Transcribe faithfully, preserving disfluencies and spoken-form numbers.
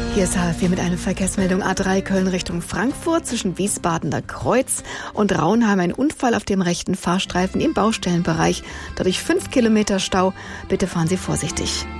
Hier ist H F vier mit einer Verkehrsmeldung A drei Köln Richtung Frankfurt zwischen Wiesbadener Kreuz und Raunheim. Ein Unfall auf dem rechten Fahrstreifen im Baustellenbereich. Dadurch fünf Kilometer Stau. Bitte fahren Sie vorsichtig.